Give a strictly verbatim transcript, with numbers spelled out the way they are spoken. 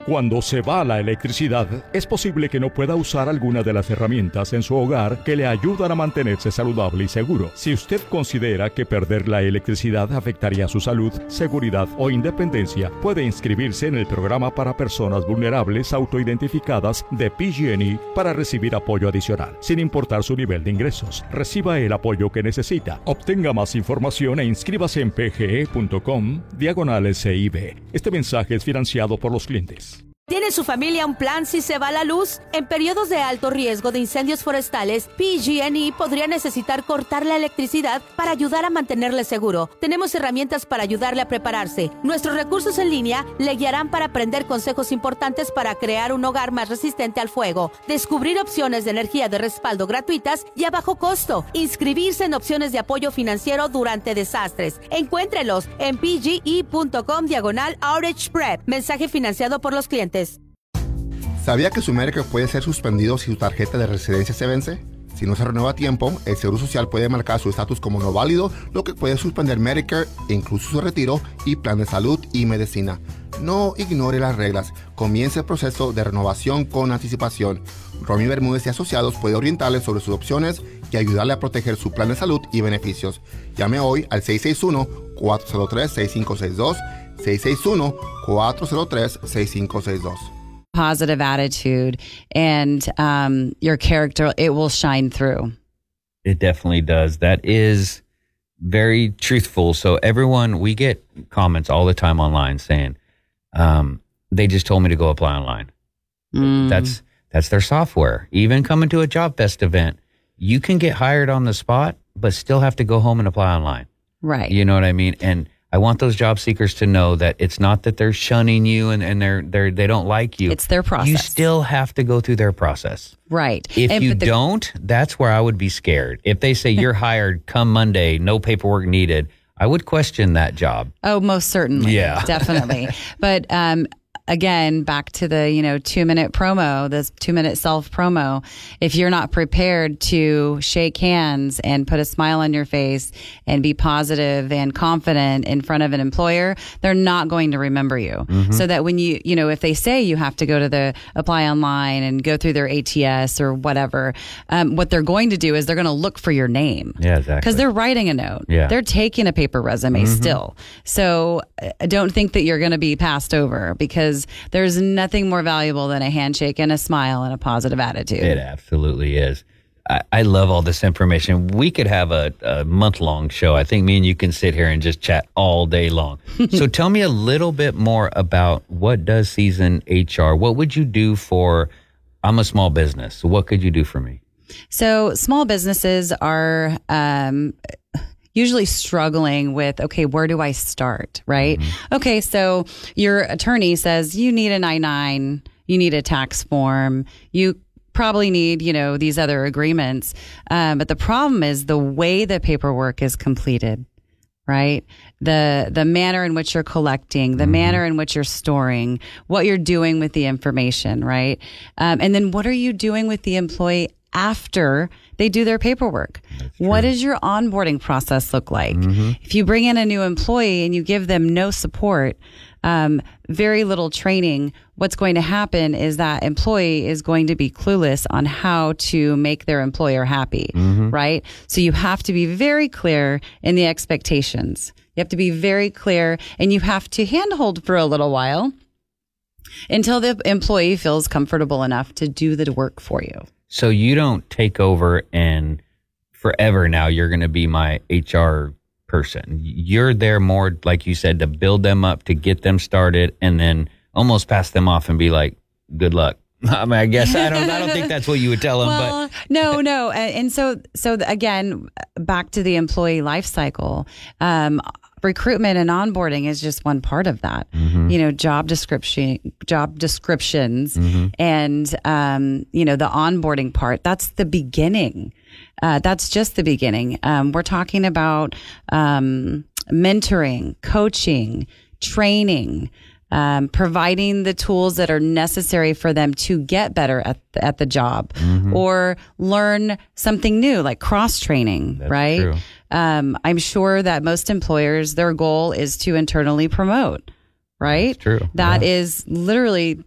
Cuando se va la electricidad, es posible que no pueda usar alguna de las herramientas en su hogar que le ayudan a mantenerse saludable y seguro. Si usted considera que perder la electricidad afectaría su salud, seguridad o independencia, puede inscribirse en el programa para personas vulnerables autoidentificadas de P G and E para recibir apoyo adicional, sin importar su nivel de ingresos. Reciba el apoyo que necesita. Obtenga más información e inscríbase en pge.com diagonal C I B. Este mensaje es financiado por los clientes. ¿Tiene su familia un plan si se va la luz? En periodos de alto riesgo de incendios forestales, P G and E podría necesitar cortar la electricidad para ayudar a mantenerle seguro. Tenemos herramientas para ayudarle a prepararse. Nuestros recursos en línea le guiarán para aprender consejos importantes para crear un hogar más resistente al fuego, descubrir opciones de energía de respaldo gratuitas y a bajo costo, inscribirse en opciones de apoyo financiero durante desastres. Encuéntrelos en pge.com diagonal outage prep. Mensaje financiado por los clientes. ¿Sabía que su Medicare puede ser suspendido si su tarjeta de residencia se vence? Si no se renueva a tiempo, el Seguro Social puede marcar su estatus como no válido, lo que puede suspender Medicare, incluso su retiro y plan de salud y medicina. No ignore las reglas. Comience el proceso de renovación con anticipación. Romy Bermúdez y Asociados puede orientarle sobre sus opciones y ayudarle a proteger su plan de salud y beneficios. Llame hoy al seis seis uno, cuatro cero tres, seis cinco seis dos, seis seis uno, cuatro cero tres, seis cinco seis dos. Positive attitude and um, your character, it will shine through. It definitely does. That is very truthful. So everyone, we get comments all the time online saying, um, they just told me to go apply online. Mm. That's that's their software. Even coming to a Job Fest event, you can get hired on the spot, but still have to go home and apply online. Right. You know what I mean? And I want those job seekers to know that it's not that they're shunning you and, and they're they're they don't like you. It's their process. You still have to go through their process. Right. If and, you the, don't, that's where I would be scared. If they say you're hired come Monday, no paperwork needed, I would question that job. Oh, most certainly. Yeah. Definitely. But um again, back to the, you know, two minute promo, this two minute self promo. If you're not prepared to shake hands and put a smile on your face and be positive and confident in front of an employer, they're not going to remember you. Mm-hmm. So that when you, you know, if they say you have to go to the apply online and go through their A T S or whatever, um, what they're going to do is they're going to look for your name. Yeah, exactly. Because they're writing a note. Yeah. They're taking a paper resume mm-hmm. still. So uh, don't think that you're going to be passed over, because there's nothing more valuable than a handshake and a smile and a positive attitude. It absolutely is. I, I love all this information. We could have a, a month-long show. I think me and you can sit here and just chat all day long. So tell me a little bit more about what does Season H R? What would you do for, I'm a small business, so what could you do for me? So small businesses are um, usually struggling with, okay, where do I start, right? Mm-hmm. Okay, so your attorney says you need an I nine, you need a tax form, you probably need, you know, these other agreements. Um, but the problem is the way the paperwork is completed, right? The the manner in which you're collecting, the mm-hmm. manner in which you're storing, what you're doing with the information, right? Um, and then what are you doing with the employee after they do their paperwork? What does your onboarding process look like? Mm-hmm. If you bring in a new employee and you give them no support, um, very little training, what's going to happen is that employee is going to be clueless on how to make their employer happy, mm-hmm. right? So you have to be very clear in the expectations. You have to be very clear, and you have to handhold for a little while until the employee feels comfortable enough to do the work for you. So you don't take over and forever now you're going to be my H R person. You're there more, like you said, to build them up, to get them started, and then almost pass them off and be like, good luck. I mean, I guess I don't, I don't think that's what you would tell them, well, but no, no. And so, so again, back to the employee life cycle, um, recruitment and onboarding is just one part of that. Mm-hmm. You know, job description, job descriptions, mm-hmm. and um, you know, the onboarding part. That's the beginning. Uh, that's just the beginning. Um, we're talking about um, mentoring, coaching, training, um, providing the tools that are necessary for them to get better at the, at the job, mm-hmm. or learn something new, like cross training. Right? True. Um, I'm sure that most employers, their goal is to internally promote, right? That's true. That yeah. is literally